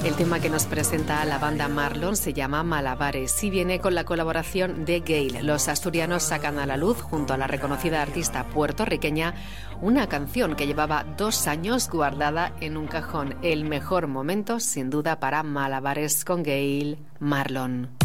El tema que nos presenta la banda Marlon se llama Malabares y viene con la colaboración de Gale. Los asturianos sacan a la luz, junto a la reconocida artista puertorriqueña, una canción que llevaba 2 años guardada en un cajón. El mejor momento, sin duda, para Malabares con Gale, Marlon.